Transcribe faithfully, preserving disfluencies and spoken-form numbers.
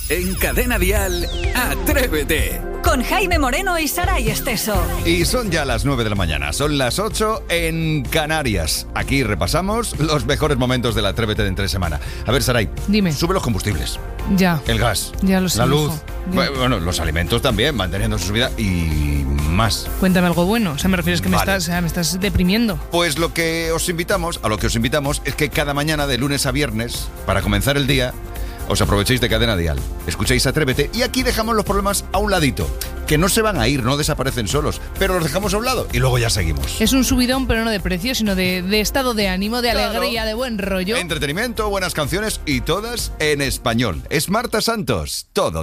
En Cadena Dial, Atrévete. Con Jaime Moreno y Saray Esteso. Y son ya las nueve de la mañana, son las ocho en Canarias. Aquí repasamos los mejores momentos del Atrévete de entre semana. A ver, Saray, dime. Sube los combustibles. Ya. El gas. Ya lo sé. La luz. Ya. Bueno, los alimentos también, manteniendo su subida y más. Cuéntame algo bueno. O sea, me refieres que Vale. me estás, o sea, me estás deprimiendo. Pues lo que os invitamos, a lo que os invitamos es que cada mañana de lunes a viernes, para comenzar el día, os aprovechéis de Cadena Dial, escuchéis Atrévete y aquí dejamos los problemas a un ladito, que no se van a ir, no desaparecen solos, pero los dejamos a un lado y luego ya seguimos. Es un subidón, pero no de precio, sino de, de estado de ánimo, de Claro. alegría, de buen rollo. Entretenimiento, buenas canciones y todas en español. Es Marta Santos, todo